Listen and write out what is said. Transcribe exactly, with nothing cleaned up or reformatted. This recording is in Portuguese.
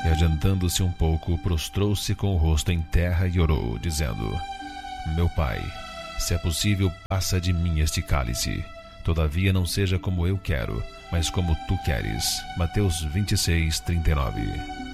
E adiantando-se um pouco, prostrou-se com o rosto em terra e orou, dizendo: Meu Pai, se é possível, passa de mim este cálice. Todavia não seja como eu quero, mas como tu queres. Mateus vinte e seis, trinta e nove.